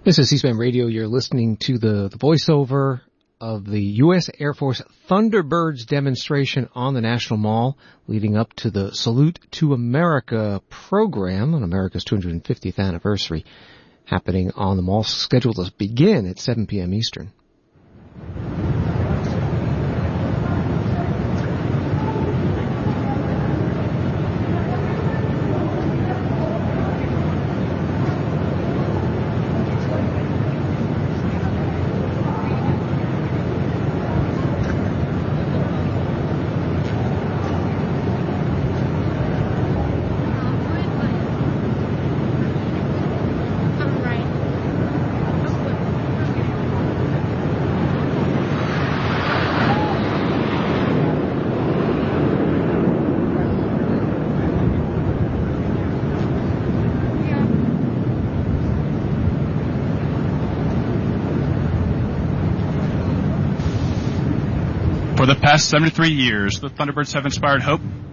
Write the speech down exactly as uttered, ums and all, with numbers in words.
This is C-SPAN Radio. You're listening to the, the voiceover of the U S Air Force Thunderbirds demonstration on the National Mall leading up to the Salute to America program on America's two hundred fiftieth anniversary happening on the mall, scheduled to begin at seven p.m. Eastern. For the past seventy-three years, the Thunderbirds have inspired hope,